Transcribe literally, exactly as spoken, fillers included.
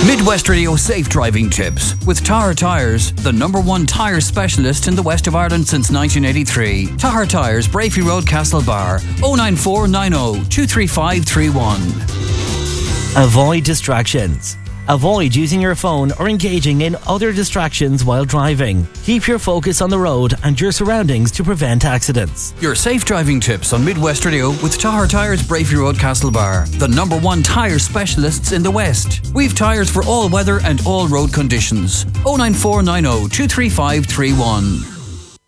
Midwest Radio Safe Driving Tips with Tahar Tyres, the number one tyre specialist in the west of Ireland since nineteen eighty-three. Tahar Tyres, Brafey Road, Castlebar, oh nine four nine oh two three five three one. Avoid distractions. Avoid using your phone or engaging in other distractions while driving. Keep your focus on the road and your surroundings to prevent accidents. Your safe driving tips on Midwest Radio with Tahar Tyres, Brafey Road, Castlebar, the number one tyre specialists in the West. We've tyres for all weather and all road conditions. oh nine four nine oh two three five three one.